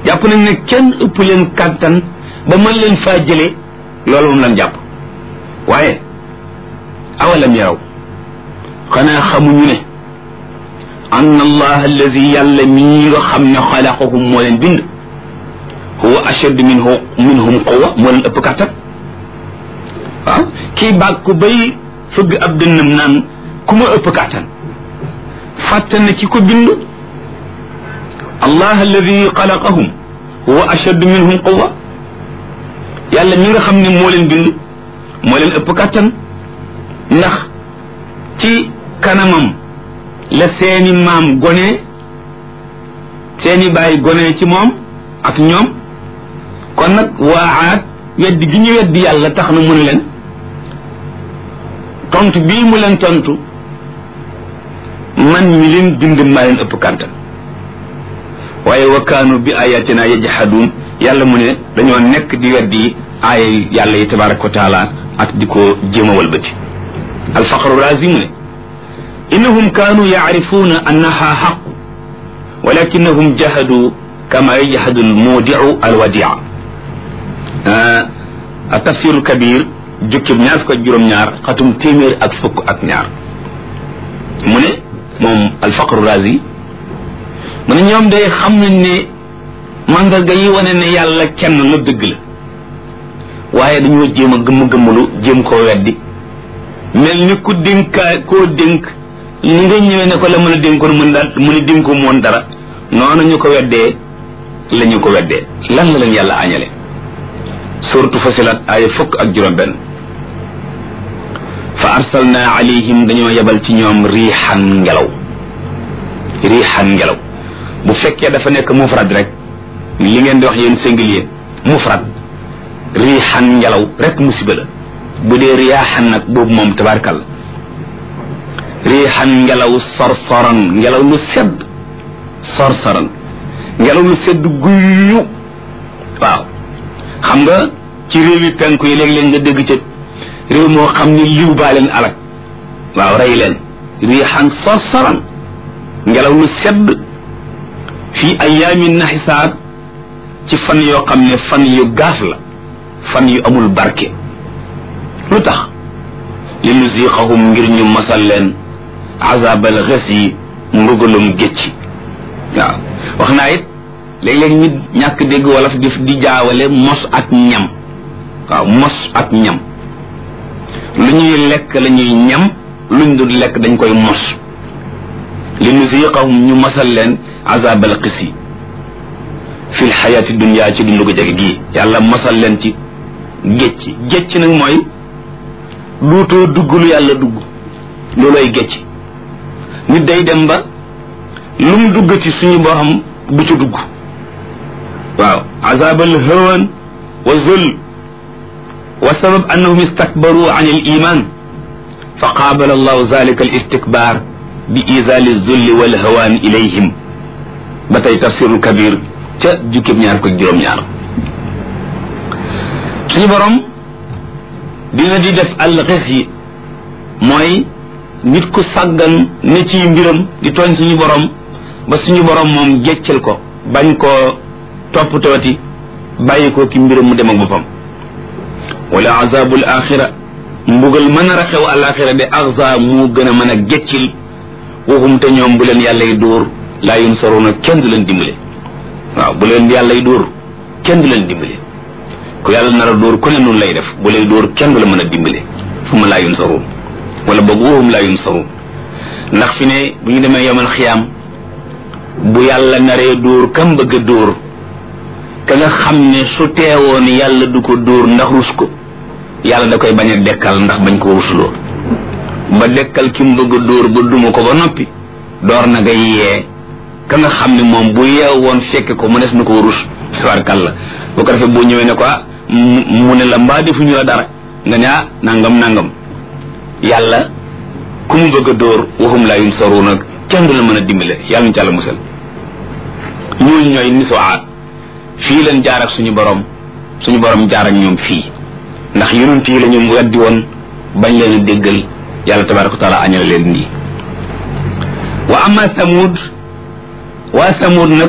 jàpp nañ ne kenn ëpp leen kàttan ba mën leen faa jële loolu moom lañ jàpp waaye awalam yaraw xanaa xamuñu ne anna allah alladi yàlla mii nga xam ne xalaqahum moo leen bind huwa ashaddu minhum quwwa moo leen ëpp kàttan waaw kii bàkku bay fëgg ab dënnam naan ku ma ëpp kàttan fàtte na ci ko bind allah alladi xalaqahum huwa ashaddu minhum quwwa yàlla mi nga xam ne moo leen bind moo leen ëpp kàttan ndax ci kanamam la seeni maam gone seeni baay gone ci moom ak ñoom kon nag waaxaat weddi gi ñu weddi yàlla tax na mu ne leen tontu bii mu leen tontu man mi leen bind maa leen ëpp kàttan waaye wa kaanu bi ayatina yajhadun yàlla mu ne dañoo nekk di weddi aaya yàlla yi tabaraka wa taala ak di ko jéem a walbati alfaqru razi mu ne innahum kaanu yacrifuuna annaha xaq walakinahum jahadu kama yajhadu almudiu alwadia a tafsiru kabir jukkib ñaar fukk ak juróom-ñaar xatum téeméer ak fukk ak ñaar mu ne moom alfaqru razi mu ne ñoom day xam nañ ne mandarga yi wane ne yàlla kenn la dëgg la waaye dañoo jéem a gëmm-gëmmalu jéem koo weddi mel ni ku dénkaa koo dénk ni nga ñëwee ne ko la mën a dénkoon mën daal mu ne dénko moon dara noonu ñu ko weddee la ñu ko weddee lan la leen yàlla añale suratu Fussilat ay fukk ak juróom-benn fa arsalna alayhim dañoo yebal ci ñoom riixan ngelaw bu fekkee dafa nekk mufrad rek li ngeen di wax yéen singulier mufrad riixan ngelaw rek musiba la bu dee riyaaxan nag boobu moom tabarkal riixan ngelaw sorsoran ngelaw lu sedd sorsoran ngelaw lu sedd guyyu waaw xam nga ci réew yi penku yi léeg-léeg nga dégg ca réew moo xam ni liw baa leen alak waaw rey leen riixan sorsoran ngelaw lu sedd fii ayaamin naxisaat ci fan yoo xam ne fan yu gaaf la fan yu amul barke lu tax li nuziqahum ngir ñu masal leen azabal xes yi mbugalum gécci waaw wax naa it léeg-léeg nit ñàkk dégg wala di jaawale mos ak ñam waaw mos ak ñam lu ñuy lekk la ñuy ñam luñ dul lekk dañ koy mos li nuziqahum ñu masal leen azabal xis yi fi lxayaati dunia ci dundu ko jege gii yàlla masal leen ci gécc nag mooy duutoo dugg lu yàlla dugg looloy gécc nit day dem ba lu mu duggati suñu borom du ci dugg waaw azabal hawan wa zul wa sabab annahum istakbaru an al iman fa qaabala allahu zalika al istikbar bi izali zulli wal hawan ilayhim ba tey tafsirul kabir ca jukkib ñaar ko juróom-ñaar suñu borom dina di def alxes yi mooy nit ku sàggan ne ci mbiram di tooñ suñu borom ba suñu borom moom jeccal ko bañ koo toppatooti bàyyi ko ki mbiram mu dem ak boppam wala azabul axira mbugal mën a raxew alaxira de axza mu gën a mën a geccil waxum te ñoom bu leen yàlla y dóor laa yunsaruna kenn du leen dimbale waaw bu leen yàlla y dóor kenn du leen dimbale ku yàlla nar a dóor ku ne noonu lay def bu lay dóor kenn du la mën a dimbale fu ma laa yunsaruun wala boog waxum laa yunsaruun ndax fi ne bu ñu demee yomal xiyaam bu yàlla naree dóor kam bëgg a dóor ka nga xam ne su teewoon yàlla du ko dóor ndax rus ko yàlla da koy bañ a dekkal ndax bañ ko rusloo ba dekkal ki mu bëgg a dóor ba duma ko ba noppi door na nga yee ka nga xam ne moom bu yeew woon fekke ko mu des na ko rus tabarkalla boo ko defee boo ñëwee ne ko mu ne la mbaa defuñu la dara nga ne nangam yàlla ku mu bëgg a dóor waxum laa yunsaruuna kenn du la mën a dimbale yàlla ñu ci àlla musal ñooñu ñooy nisoaat fii leen jaar ak suñu borom jaar ak ñoom fii ndax yonent yi la ñu weddi woon bañ leen a déggal yàlla tabaraka wa taala añal leen nii wa ama samud waa samud nag